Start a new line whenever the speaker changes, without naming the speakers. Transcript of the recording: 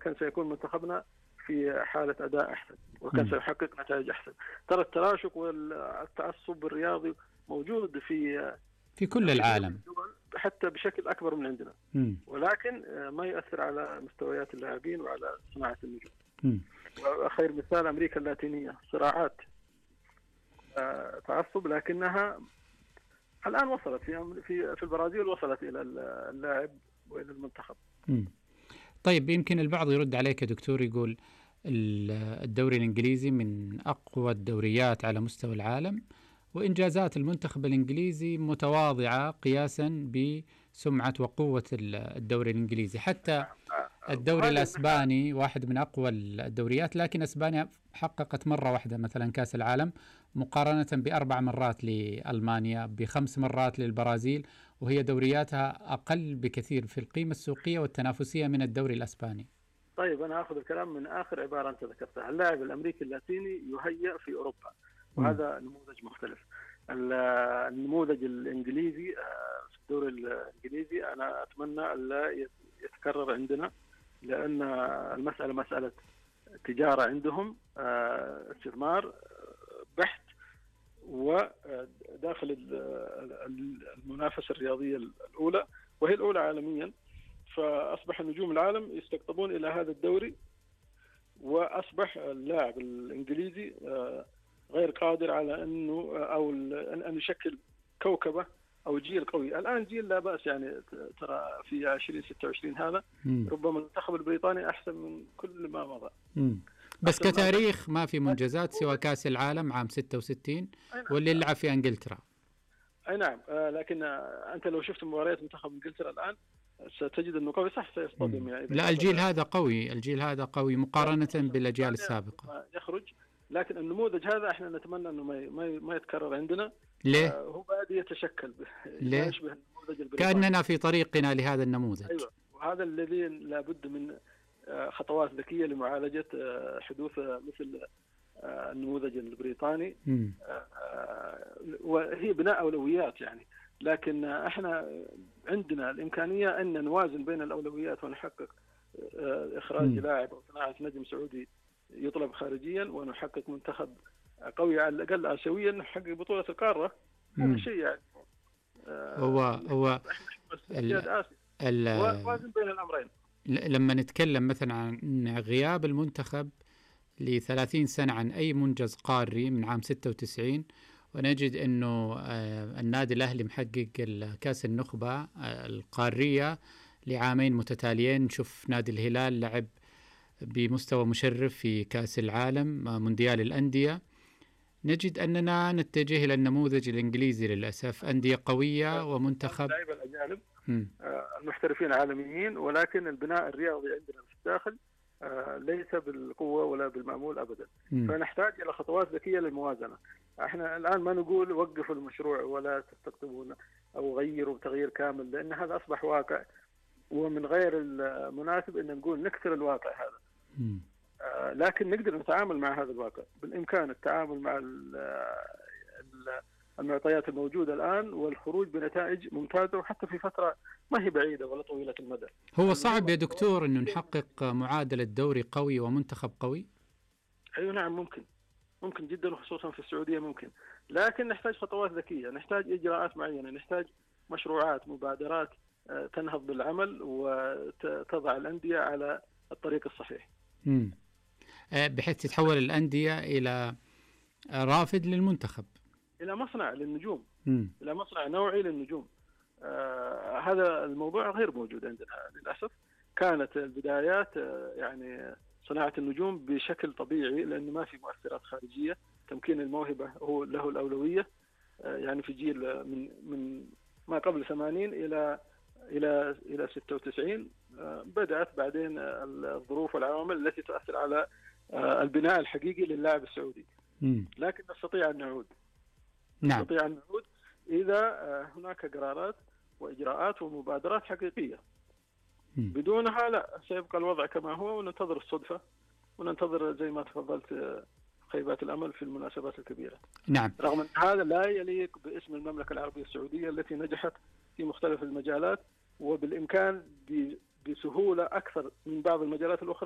كان سيكون منتخبنا في حالة أداء أحسن وكان سيحقق نتائج أحسن. ترى التراشق والتعصب الرياضي موجود
في كل العالم
حتى بشكل أكبر من عندنا، ولكن ما يؤثر على مستويات اللاعبين وعلى صناعة النجوم. وخير مثال أمريكا اللاتينية، صراعات تعصب، لكنها الآن وصلت في البرازيل، وصلت إلى اللاعب وإلى المنتخب.
طيب، يمكن البعض يرد عليك يا دكتور، يقول الدوري الإنجليزي من أقوى الدوريات على مستوى العالم، وإنجازات المنتخب الإنجليزي متواضعة قياسا بسمعة وقوة الدوري الإنجليزي. حتى الدوري الأسباني واحد من أقوى الدوريات، لكن أسبانيا حققت مرة واحدة مثلا كأس العالم، مقارنة ب4 مرات لألمانيا، ب5 مرات للبرازيل، وهي دورياتها أقل بكثير في القيمة السوقية والتنافسية من الدوري الأسباني.
طيب، أنا أخذ الكلام من آخر عبارة أنت ذكرتها. اللاعب الأمريكي اللاتيني يهيأ في أوروبا، وهذا نموذج مختلف. النموذج الإنجليزي في الدوري الإنجليزي أنا أتمنى ألا يتكرر عندنا، لأن المسألة مسألة تجارة عندهم، استثمار بحت، وداخل المنافسة الرياضية الأولى وهي الأولى عالميا، فأصبح نجوم العالم يستقطبون إلى هذا الدوري، وأصبح اللاعب الإنجليزي غير قادر على أن يشكل كوكبة أو جيل قوي. الآن جيل لا بأس، يعني ترى في 2026 هذا ربما المنتخب البريطاني أحسن من كل ما مضى.
بس كتاريخ ما في منجزات سوى كأس العالم عام 66 واللي لعب في إنجلترا.
أي نعم، لكن أنت لو شفت مباريات منتخب إنجلترا الآن ستجد أنه قوي، صح سيصطدم يعني.
لا، الجيل هذا قوي مقارنة بالأجيال السابقة
يخرج، لكن النموذج هذا احنا نتمنى انه ما يتكرر عندنا.
ليه؟
هو بعد يتشكل
ليه؟
يشبه النموذج البريطاني،
كأننا في طريقنا لهذا النموذج.
ايوه، وهذا الذي لابد من خطوات ذكية لمعالجة حدوث مثل النموذج البريطاني، وهي بناء أولويات يعني. لكن احنا عندنا الإمكانية أن نوازن بين الأولويات ونحقق إخراج لاعب أو صناعة نجم سعودي يطلب خارجيا، ونحقق منتخب قوي على الأقل آسيويا، نحقق بطولة القارة. هذا شيء يعني
هو
وازن بين الأمرين.
لما نتكلم مثلا عن غياب المنتخب ل30 سنة عن أي منجز قاري من عام 96، ونجد أنه النادي الأهلي محقق كأس النخبة القارية لعامين متتاليين. نشوف نادي الهلال لعب بمستوى مشرف في كأس العالم، مونديال الأندية. نجد أننا نتجه إلى النموذج الإنجليزي للأسف، أندية قوية ومنتخب.
اللعيبة الأجانب المحترفين عالميين، ولكن البناء الرياضي عندنا في الداخل ليس بالقوة ولا بالمعمول أبدا. فنحتاج إلى خطوات ذكية للموازنة. احنا الآن ما نقول وقفوا المشروع ولا تستقطبون أو غيروا تغيير كامل، لأن هذا أصبح واقع، ومن غير المناسب أن نقول نكسر الواقع هذا. لكن نقدر نتعامل مع هذا الواقع. بالإمكان التعامل مع المعطيات الموجودة الآن والخروج بنتائج ممتازة، وحتى في فترة ما هي بعيدة ولا طويلة المدى.
هو صعب يا دكتور أنه نحقق معادلة دوري قوي ومنتخب قوي؟
أيوة نعم، ممكن جدا، وخصوصا في السعودية ممكن، لكن نحتاج خطوات ذكية، نحتاج إجراءات معينة، نحتاج مشروعات، مبادرات تنهض بالعمل وتضع الأندية على الطريق الصحيح،
بحيث تتحول الأندية إلى رافد للمنتخب،
إلى مصنع للنجوم، إلى مصنع نوعي للنجوم. هذا الموضوع غير موجود عندنا للأسف. كانت البدايات يعني صناعة النجوم بشكل طبيعي، لأنه ما في مؤثرات خارجية. تمكين الموهبة هو له الأولوية. يعني في جيل من ما قبل 80 إلى 96 بدأت بعدين الظروف والعوامل التي تؤثر على البناء الحقيقي للاعب السعودي. لكن نستطيع أن نعود.
نعم.
نستطيع أن نعود إذا هناك قرارات وإجراءات ومبادرات حقيقية. بدونها لا، سيبقى الوضع كما هو، وننتظر الصدفة، وننتظر زي ما تفضلت خيبات الأمل في المناسبات الكبيرة.
نعم.
رغم أن هذا لا يليق باسم المملكة العربية السعودية التي نجحت في مختلف المجالات، وبالإمكان بسهولة أكثر من بعض المجالات الأخرى